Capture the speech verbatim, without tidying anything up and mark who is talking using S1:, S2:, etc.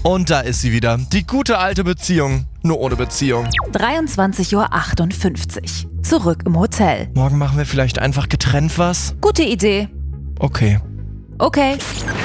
S1: Und da ist sie wieder. Die gute alte Beziehung. Nur ohne Beziehung.
S2: dreiundzwanzig Uhr achtundfünfzig. Zurück im Hotel.
S1: Morgen machen wir vielleicht einfach getrennt was?
S2: Gute Idee.
S1: Okay.
S2: Okay.